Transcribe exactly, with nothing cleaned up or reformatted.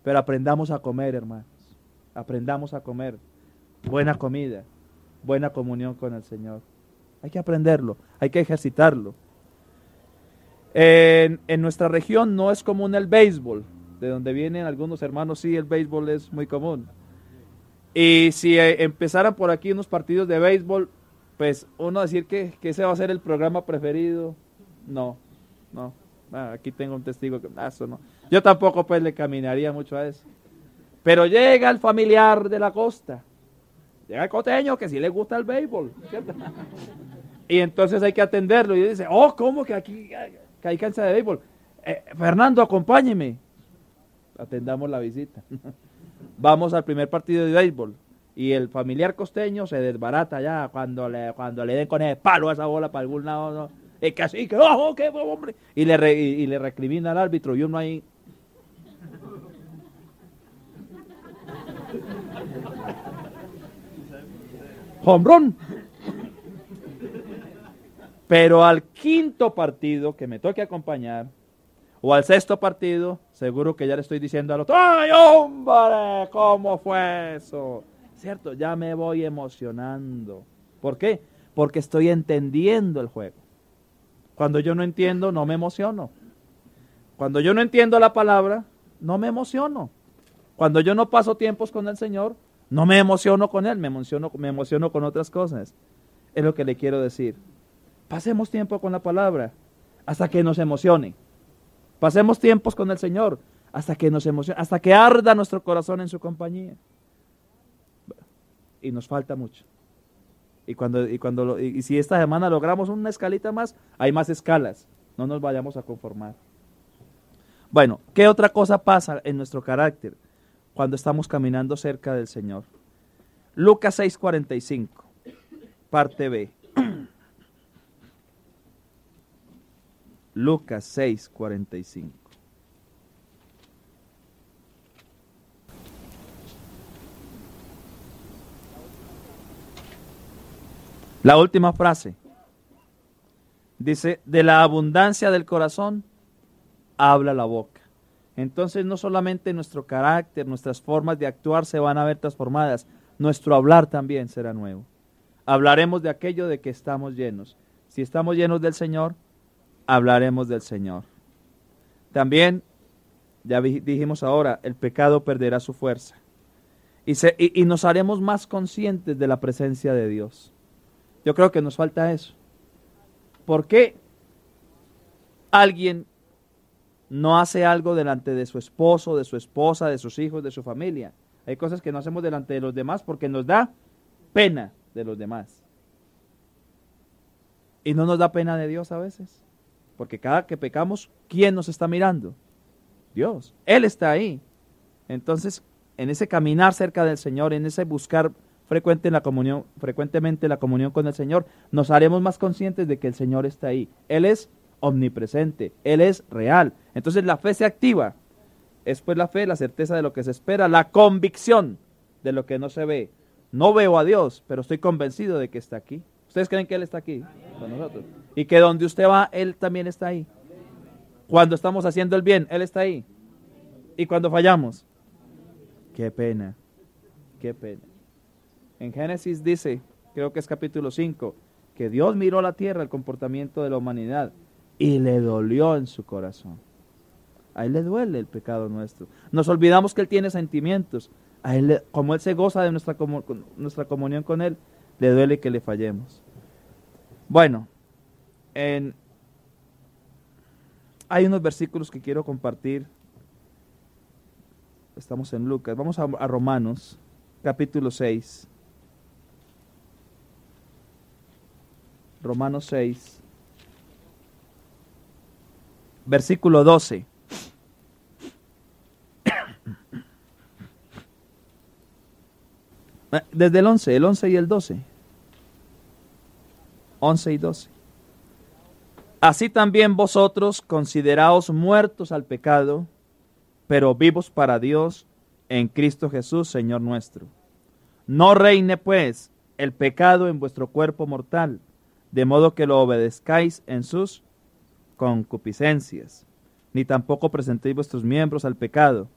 pero aprendamos a comer, hermanos. Aprendamos a comer buena comida, buena comunión con el Señor. Hay que aprenderlo, hay que ejercitarlo. En, en nuestra región no es común el béisbol, de donde vienen algunos hermanos, sí, el béisbol es muy común. Y si eh, empezaran por aquí unos partidos de béisbol, pues uno decir que, que ese va a ser el programa preferido, no, no. Ah, aquí tengo un testigo que ah, eso no. Yo tampoco pues le caminaría mucho a eso. Pero llega el familiar de la costa, llega el costeño que sí le gusta el béisbol, ¿cierto? Y entonces hay que atenderlo y dice, oh, ¿cómo que aquí que hay cancha de béisbol? Eh, Fernando, acompáñeme. Atendamos la visita. Vamos al primer partido de béisbol y el familiar costeño se desbarata ya cuando le, cuando le den con el palo a esa bola para algún lado, ¿no? Y que así, que oh, qué hombre. Y le, re, y, y le recrimina al árbitro y uno ahí. ¡Hombrón! Pero al quinto partido que me toque acompañar, o al sexto partido, seguro que ya le estoy diciendo al otro, ¡ay, hombre! ¿Cómo fue eso? ¿Cierto? Ya me voy emocionando. ¿Por qué? Porque estoy entendiendo el juego. Cuando yo no entiendo, no me emociono. Cuando yo no entiendo la palabra, no me emociono. Cuando yo no paso tiempos con el Señor, no me emociono con Él, me emociono, me emociono con otras cosas. Es lo que le quiero decir. Pasemos tiempo con la palabra hasta que nos emocione. Pasemos tiempos con el Señor hasta que nos emocione, hasta que arda nuestro corazón en su compañía. Y nos falta mucho. Y cuando y cuando lo, y, y si esta semana logramos una escalita más, hay más escalas. No nos vayamos a conformar. Bueno, ¿qué otra cosa pasa en nuestro carácter cuando estamos caminando cerca del Señor? Lucas seis cuarenta y cinco, parte B. Lucas seis cuarenta y cinco. La última frase. Dice, de la abundancia del corazón habla la boca. Entonces no solamente nuestro carácter, nuestras formas de actuar se van a ver transformadas, nuestro hablar también será nuevo. Hablaremos de aquello de que estamos llenos. Si estamos llenos del Señor, hablaremos del Señor. También, ya dijimos ahora, el pecado perderá su fuerza. Y, se, y, y nos haremos más conscientes de la presencia de Dios. Yo creo que nos falta eso. ¿Por qué alguien no hace algo delante de su esposo, de su esposa, de sus hijos, de su familia? Hay cosas que no hacemos delante de los demás porque nos da pena de los demás. Y no nos da pena de Dios a veces. Porque cada que pecamos, ¿quién nos está mirando? Dios. Él está ahí. Entonces, en ese caminar cerca del Señor, en ese buscar frecuente en la comunión, frecuentemente la comunión con el Señor, nos haremos más conscientes de que el Señor está ahí. Él es omnipresente, Él es real. Entonces la fe se activa. Es pues la fe, la certeza de lo que se espera, la convicción de lo que no se ve. No veo a Dios, pero estoy convencido de que está aquí. ¿Ustedes creen que Él está aquí con nosotros? Y que donde usted va, Él también está ahí. Cuando estamos haciendo el bien, Él está ahí. Y cuando fallamos, qué pena, qué pena. En Génesis dice, creo que es capítulo cinco, que Dios miró la tierra, el comportamiento de la humanidad, y le dolió en su corazón. A Él le duele el pecado nuestro. Nos olvidamos que Él tiene sentimientos. A Él, le, como Él se goza de nuestra, comu, nuestra comunión con Él, le duele que le fallemos. Bueno, en, hay unos versículos que quiero compartir. Estamos en Lucas. Vamos a, a Romanos, capítulo seis. Romanos seis, versículo doce. Desde el once, el once y el doce. once y doce. Así también vosotros consideraos muertos al pecado, pero vivos para Dios en Cristo Jesús, Señor nuestro. No reine pues el pecado en vuestro cuerpo mortal, de modo que lo obedezcáis en sus concupiscencias, ni tampoco presentéis vuestros miembros al pecado